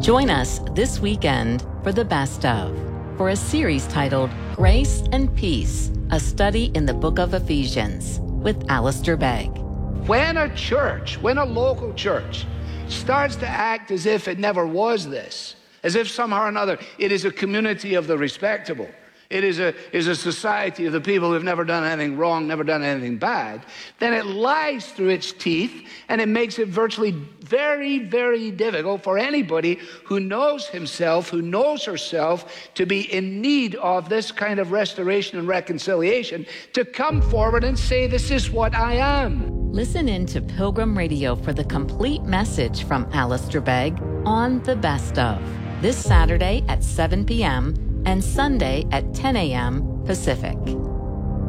Join us this weekend for the Best Of, for a series titled Grace and Peace, a study in the book of Ephesians with Alistair Begg. When a local church starts to act as if it never was this, as if somehow or another it is a community of the respectable, it is a society of the people who have never done anything wrong, never done anything bad, then it lies through its teeth, and it makes it virtually very, very difficult for anybody who knows himself, who knows herself, to be in need of this kind of restoration and reconciliation, to come forward and say, this is what I am. Listen in to Pilgrim Radio for the complete message from Alistair Begg on The Best Of, this Saturday at 7 p.m. and Sunday at 10 a.m. Pacific.